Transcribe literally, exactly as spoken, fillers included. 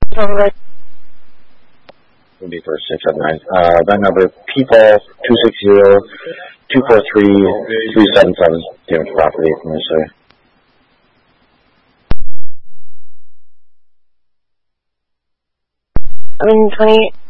Would be for six seven nine. Uh, that number, people two six zero two four three three seven seven. Damage property from this area. one twenty-eight.